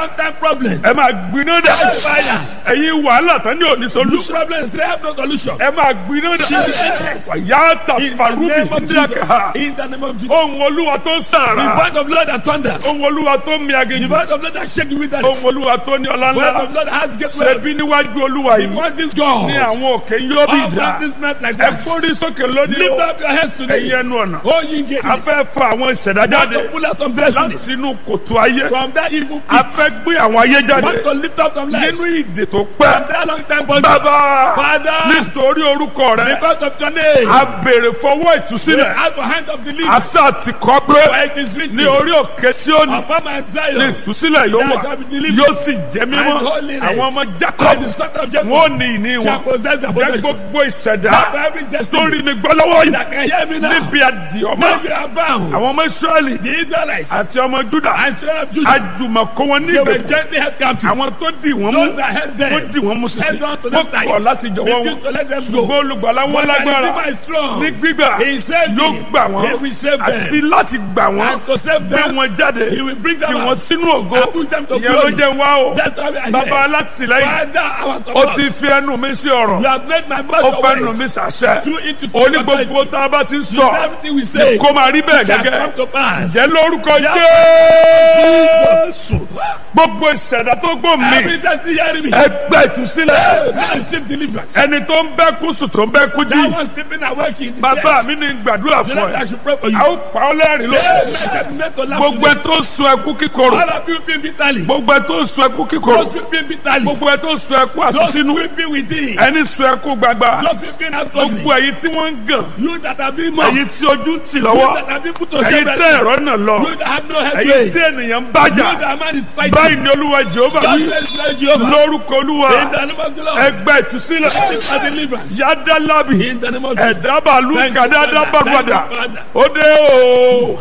long time problem. ẹ máa gbiná dà. Fire. ẹ̀yin wàhálà tán ní òní New solution. problems, they have no solution. ẹ máa gbiná dà. fàyàtà In the farubi name of díàkà. Jesus. In the name of Jesus. ohun olúwa tó The sàrà. word of Lord that thunders. ohun olúwa tó mi The aginjù. word of Lord that shake the wilderness. ohun olúwa tó ní ọlá The word ńlá. of Lord that has great ṣebí wealth. níwájú olúwa The yìí word is God. ní àwọn òkè yóò bí All dà. practice not like ẹ that. kórìí sókè lónìí Lift o. up your heads today. ẹ̀yin ẹnu ọ̀nà. Oh, ye gates. a fẹ́ fa àwọn ìṣẹ̀dá Want jáde to pull out some destinies láti inú kòtò ayé. from that evil a pit. fẹ́ gbé àwọn ayé jáde Want to lift up some lives nínú ìdè tó from pẹ́. that long time bondage. bàbá Father, nítorí orúkọ rẹ because of your name, a béèrè fọwọ́ we ìtúsílẹ̀. have a hand of deliverance. àṣà ti kọ́ pé For it is written, ní orí òkè Síónì upon my ní Zion, ìtúsílẹ̀ yóò there wà shall be deliverance yóò sì jẹ́ mímọ́. and holiness. àwọn ọmọ And Jacob the son of Jacob wọn ò ní ìní shall wọn. possess the jẹ́ possession. gbogbo ìṣẹ̀dá Have every destiny torí mi gbọ́ lọ́wọ́ yìí that can hear me now. níbi àdìọ́mọ́ Now you are bound. àwọn ọmọ Ísírẹ́lì The Israelites àti ọmọ Júdà and children of Judah, àjùmọ̀kọ́ wọn ní they were ìgbèkùn. gently held captive. àwọn tó dì wọ́n mú Those that held them, wọ́n dì wọ́n mú sísè held on to wọ́n them tight. kọ̀ láti jọ̀wọ́ wọn. Refused to let them go. ṣùgbọ́n olùgbàlà wọn But the lágbára Redeemer is strong. ní gbígbà He saved yóò me. gbà wọ́n He will save them. àti láti gbà wọ́n And to save gbé them, wọn jáde He will bring them tì out. wọ́n sínú ògo And put them to ìyẹn ló glory. jẹ́ wá o. That's why we are bàbá here. alátìlẹ́yìn Father, our ó support. ti fi ẹnu mi sí ọ̀rọ̀ You have made my ó mouth fẹ́ your nu mi ways. sàṣẹ Through it to ó ní gbogbo tá a bá ti ń sọ everything we say kó máa rí bẹ́ẹ̀ shall gẹ́gẹ́ come to pass. jẹ́ lórúkọ Jesus. Jésù gbogbo ìṣẹ̀dá tó gbò mí Every destiny hearing me. ẹgbẹ́ ìtúsílẹ̀ Now receive deliverance. ẹni tó ń bẹ́ kú sùn tó ń bẹ́ kú jí That one sleeping awake in the bàbá chest. mi ní gbàdúrà The fún Lord, ẹ I should pray for you. a ó pa ọ́ lẹ́rìn lókè Amen. Shall be made to laugh gbogbo ẹ today. tó ń sun ẹkú kíkorò All of you weeping bitterly. gbogbo ẹ tó ń sun ẹkú kíkorò Those weeping bitterly. gbogbo ẹ tó ń sun ẹkú Those àsúnsínú weeping within. ẹni sun ẹkú gbagba Those weeping outwardly. gbogbo ẹ̀yin tí wọ́n ń gàn You that have been mocked. ẹ̀yin tí ojú ń tì You lọ́wọ́ that have been put to ẹ̀yin shame. tẹ́ ẹ̀rọ náà lọ You that have no ẹ̀yin headway. tí ènìyàn ń You bájà that man is fighting. báyìí ni olúwa Jèhófà God wí says Lord Jehovah. lórúkọ olúwa In the name of the Lord. ẹgbẹ́ ìtúsílẹ̀ Receive our deliverance. yádàlábì In the name of Jesus. ẹ̀dábàlú Thank you, kàdáadáa Father. bàgbàdà Thank you, Father. ó dé o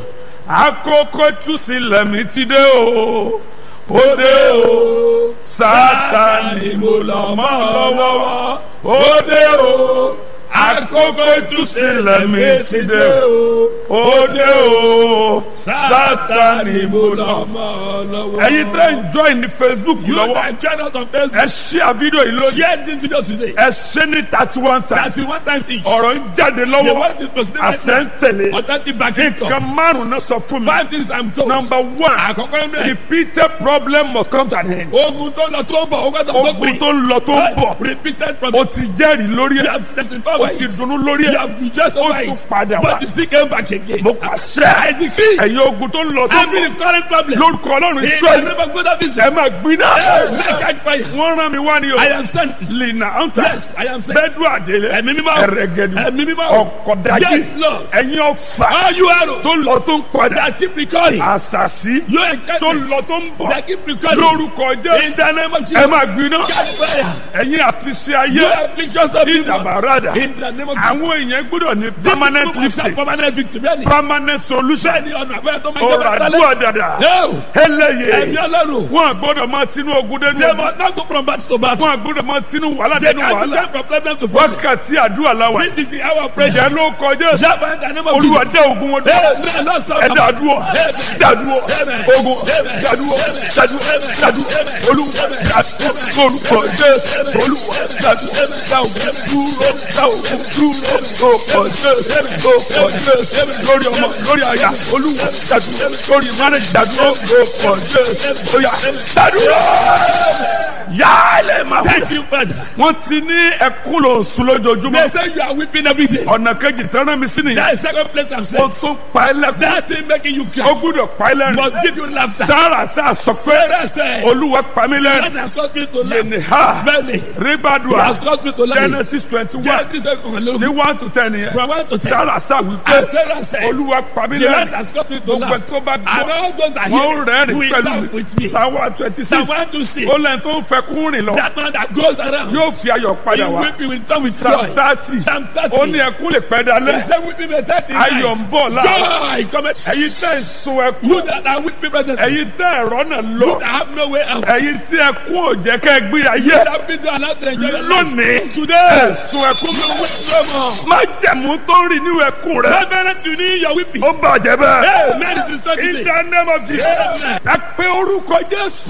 àkókò ìtúsílẹ̀ mi ti dé o ó dé o Sátánì mo lọ mọ́ lọ́wọ́ ó dé o àkókò ìtúsílẹ̀ mi ti dé o ó dé o Sátánì mo lọ mọ́ lọ́wọ́. ẹ̀yin tẹ́ ń join ní Facebook You lọ́wọ́ that join us on Facebook. ẹ share fídíò yìí lónìí Share this video today. ẹ ṣe ní 31 times 31 times each. ọ̀rọ̀ ń jáde The lọ́wọ́ word is proceeding àṣẹ ń right tẹ̀lé now. Authentic backing nǹkan come. márùn-ún náà sọ fún mi. 5 things I'm told. Number 1, Àkọ́kọ́ inú ẹ̀. repeated problem must come to an end. Ogun tó lọ tó ń bọ̀, ogun tó tó ogun pin. tó ń lọ tó ń bọ̀ Repeated o problem. ti jẹ́rìí lórí You ẹ̀ have testified o over ti it. dunnú lórí You ẹ̀ have rejoiced o over tún it. padà wá. But you still came back again. mo pàṣẹ I decree. ẹ̀yin ogun tó ń lọ tó ń Every bọ̀ current problem. lórúkọ Ọlọ́run In the Ísírẹ́lì name of God of ẹ Israel. máa gbiná. Make catch fire. wọ́n rán mi wá ní o I am sent. lina anta Yes, I am sent. bẹ́ẹ̀dù àdélé Ẹ̀mí mímọ́. ẹ̀rẹ̀gẹ̀dù Ẹ̀mí mímọ́. ọ̀kọ̀dájì Yes, Lord. ẹ̀yin ọ̀fà All you arrows tó lọ tó ń padà that keep recurring. àṣàṣì Your tó enchantments lọ tó ń bọ̀ that keep recurring. lórúkọ In Jésù the name of ẹ Jesus. máa gbiná Catch fire. ẹ̀yin àfiṣe ayé You afflictions of people. ìdàbàràdà In the name of Jesus. àwọn èèyàn gbọ́dọ̀ ní permanent lifting Permanent victory. Bẹ́ẹ̀ni. permanent solution Bẹ́ẹ̀ni ọ̀nà àbẹ́rẹ́ tó máa ń jẹ́ ọ̀rọ̀ bẹ́ẹ̀ àdúrà dàdà Yóò. eléyè Ẹ̀mí Ọlọ́run. wọn gbọ́dọ̀ máa tinú ogun dénú They ogun must not go from battle to battle. wọn gbọ́dọ̀ máa tinú wàhálà They dénú can wàhálà go from problem to problem. wákàtí àdúrà làwà This is the hour of prayer. ìjẹ́ ló kọjá ẹ̀sìn Therefore, in the name of olúwa Jesus. dé ogun wọn dúró Amen. Lord, stop ẹ the dàdúrọ battle. dàdúrọ Amen. ogun dàdúrọ dàdúrọ dàdúrọ olúwa dàdúrọ orúkọ Jésù olúwa dàdúrọ dàwùjọ dúró dàwùjọ dúró orúkọ Jésù orúkọ Jésù lórí ọmọ lórí àyà olúwa dàdúrọ lórí mánẹjì dàdúrọ orúkọ Jésù óyá dàdúrọ yálẹ̀ máa Thank you, Father. wọ́n ti ní ẹkún lò sùn lójoojúmọ́ They say you are weeping every day. ọ̀nà kejì tẹ́rán mi sí nìyẹn That is second place I'm ó saying. tún pa ẹ́ lẹ́kún That thing making you ó cry gbúdọ̀ pa ẹ́ lẹ́rìn must give you laughter. sára sá sọ pé Sarah said, olúwa pa mí that lẹ́rìn has caused me to laugh. yẹnì ha Many. It ribadua has caused me to laugh. Genesis 21 Genesis ní 1 to 10 yẹn from 1 to 10. sára sá wípé And Sarah said, olúwa pa mí the Lord lẹ́rìn has caused me to gbogbo laugh. ẹ̀ tó bá And gbọ́ all those that wọ́n hear rẹ́rìn will pẹ̀lú laugh with me. sáwà 26 Psalm 126. ó lẹ́yìn tó ń fẹ́ kún rìn lọ That man that goes around, yóò fi ayọ̀ padà he wá weeping will turn with Psalm joy. 30 Psalm ó ní 30. ẹkún lè pẹ́ dalẹ́ He said, weeping may tarry ayọ̀ ń night. bọ̀ láàárọ̀ Joy cometh. ẹ̀yin tẹ́ ń sun ẹkún You that are weeping present. ẹ̀yin tẹ́ ẹ̀rọ náà lọ You that have no way out. ẹ̀yin tí ẹkún ò jẹ́ kẹ́ gbé ayé You that been allowed to enjoy your life. lónìí Today, ẹ̀sùn ẹkún you weep no more. má jẹ̀mú tó ń rìn ní ẹkún rẹ Reverend, you need your weeping. ó bàjẹ́ bẹ́ẹ̀ Hey, man, this is not in today. the name of Jesus Amen. ẹ pé orúkọ Jésù.